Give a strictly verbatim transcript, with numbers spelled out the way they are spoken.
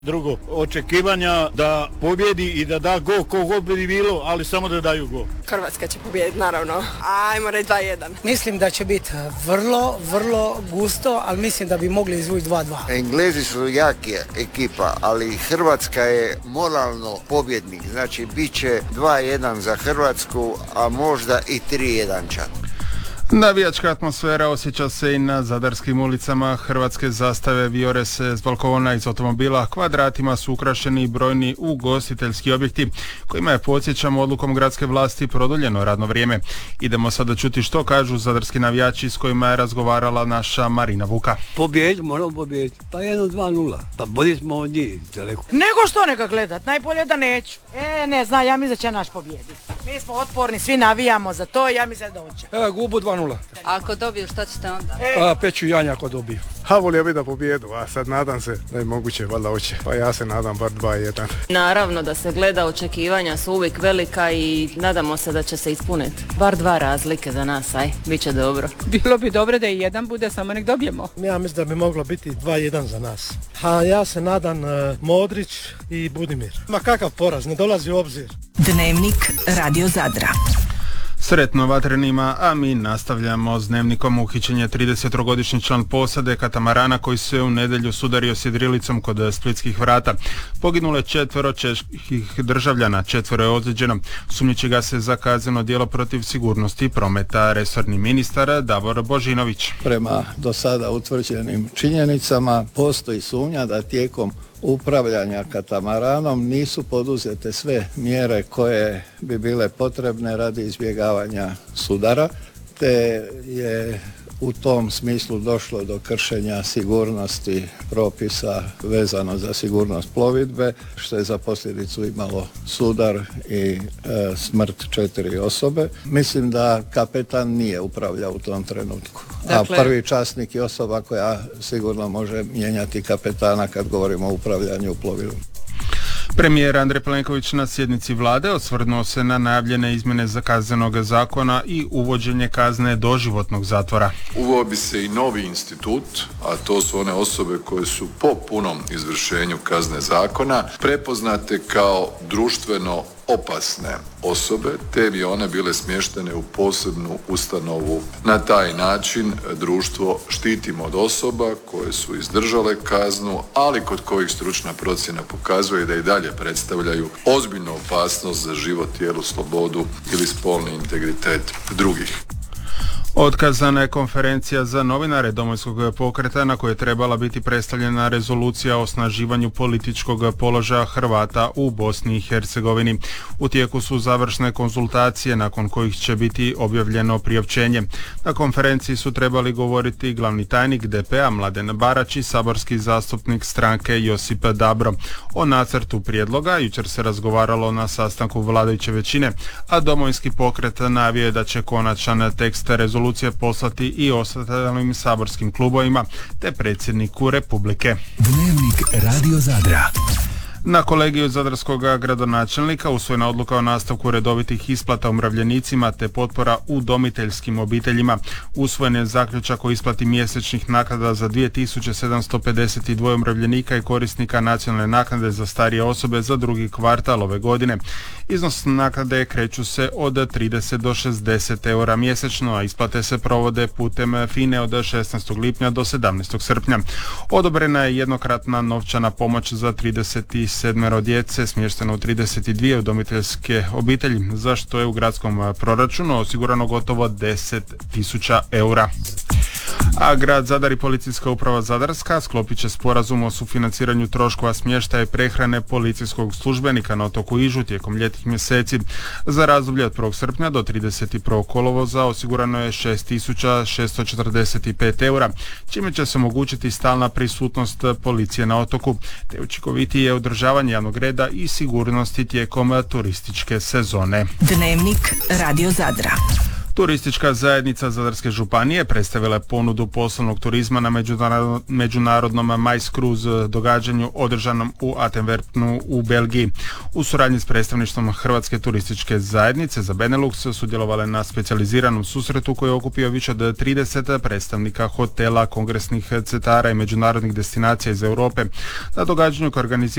Drugo, očekivanja da pobjedi i da da gol ko god bi bilo, ali samo da daju gol. Hrvatska će pobijediti, naravno. Ajmo reći dva jedan. Mislim da će biti vrlo, vrlo gusto, ali mislim da bi mogli izvući dva dva. Englezi su jaki ekipa, ali Hrvatska je moralno pobjednik. Znači, bit će dva jedan za Hrvatsku, a možda i tri jedan čak. Navijačka atmosfera osjeća se i na zadarskim ulicama. Hrvatske zastave vijore se s balkona iz automobila. Kvadratima su ukrašeni brojni ugostiteljski objekti kojima je, podsjećamo, odlukom gradske vlasti produljeno radno vrijeme. Idemo sada čuti što kažu zadarski navijači s kojima je razgovarala naša Marina Vuka. Pobjedi, moramo pobjediti. Pa jedno dva nula. Pa bolji smo od njih daleko. Nego što neka gledat, najbolje da neću. E, ne zna, ja mislim da će naš pobjediti. Mi smo otporni, svi navijamo za to i ja mislim da hoće. Evo, gubu dva nula. Ako dobiju, šta ćete onda? A, peću janja ako dobiju. Ha, volio bi da pobjedu, a sad nadam se da je moguće, valjda hoće. Pa ja se nadam bar dva jedan. Naravno da se gleda, očekivanja su uvijek velika i nadamo se da će se ispuniti. Bar dva razlike za nas, aj, bit će dobro. Bilo bi dobro da i jedan bude, samo nek dobijemo. Ja mislim da bi moglo biti dva jedan za nas. A ja se nadam uh, Modrić i Budimir. Ma kakav poraz, ne dolazi u obzir. Dnevnik Radio Zadra. Sretno vatrenima, a mi nastavljamo s dnevnikom. Uhićen je tridesettrogodišnji član posade katamarana koji se u nedjelju sudario s jedrilicom kod splitskih vrata. Poginulo je četvero čeških državljana, četvero je ozlijeđeno. Sumnjiči ga se za kazneno djelo protiv sigurnosti prometa. Resorni ministar Davor Božinović. Prema do sada utvrđenim činjenicama postoji sumnja da tijekom upravljanja katamaranom nisu poduzete sve mjere koje bi bile potrebne radi izbjegavanja sudara, te je u tom smislu došlo do kršenja sigurnosti propisa vezano za sigurnost plovidbe, što je za posljedicu imalo sudar i e, smrt četiri osobe. Mislim da kapetan nije upravljao u tom trenutku. Dakle, a prvi časnik je osoba koja sigurno može mijenjati kapetana kad govorimo o upravljanju plovilom. Premijer Andrej Plenković na sjednici vlade osvrnuo se na najavljene izmjene za kaznenog zakona i uvođenje kazne doživotnog zatvora. Uveo bi se i novi institut, a to su one osobe koje su po punom izvršenju kazne zakona prepoznate kao društveno opasne osobe, te bi one bile smještene u posebnu ustanovu. Na taj način društvo štitimo od osoba koje su izdržale kaznu, ali kod kojih stručna procjena pokazuje da i dalje predstavljaju ozbiljnu opasnost za život, tijelu, slobodu ili spolni integritet drugih. Otkazana je konferencija za novinare Domovinskog pokreta na kojoj je trebala biti predstavljena rezolucija o osnaživanju političkog položaja Hrvata u Bosni i Hercegovini. U tijeku su završne konzultacije nakon kojih će biti objavljeno priopćenje. Na konferenciji su trebali govoriti glavni tajnik D P A Mladen Barać i saborski zastupnik stranke Josip Dabro. O nacrtu prijedloga jučer se razgovaralo na sastanku vladajuće većine, a Domovinski pokret najavio je da će konačan tekst rezolucije poslati i ostalim saborskim klubovima te predsjedniku Republike. Dnevnik Radio Zadra. Na kolegiju zadarskog gradonačelnika usvojena odluka o nastavku redovitih isplata umirovljenicima te potpora udomiteljskim obiteljima. Usvojen je zaključak o isplati mjesečnih naknada za dvije tisuće sedamsto pedeset dva umirovljenika i korisnika nacionalne naknade za starije osobe za drugi kvartal ove godine. Iznos naknade kreću se od trideset do šezdeset eura mjesečno, a isplate se provode putem F I N E od šesnaestog lipnja do sedamnaestog srpnja. Odobrena je jednokratna novčana pomoć za trideset sedam djece smješteno u trideset dvije udomiteljske obitelji, za što je u gradskom proračunu osigurano gotovo deset tisuća eura. A grad Zadar i policijska uprava Zadarska sklopit će sporazum o sufinanciranju troškova smještaja i prehrane policijskog službenika na otoku Ižu tijekom ljetnih mjeseci. Za razdoblje od prvog srpnja do trideset prvog kolovoza osigurano je šest tisuća šesto četrdeset pet eura, čime će se omogućiti stalna prisutnost policije na otoku, te učinkovitije održavanje javnog reda i sigurnosti tijekom turističke sezone. Dnevnik Radio Zadra. Turistička zajednica Zadarske županije predstavila je ponudu poslovnog turizma na međunarodnom Majs Cruise događanju održanom u Antwerpenu u Belgiji. U suradnji s predstavništvom Hrvatske turističke zajednice za Benelux sudjelovale na specijaliziranom susretu koji je okupio više od trideset predstavnika hotela, kongresnih centara i međunarodnih destinacija iz Europe. Na događanju koje organizira